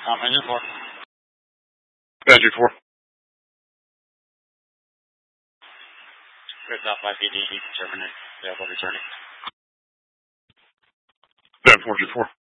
Engine 4. Engine 4. Good South 5 PD, terminate, available returning. 10-4, 4.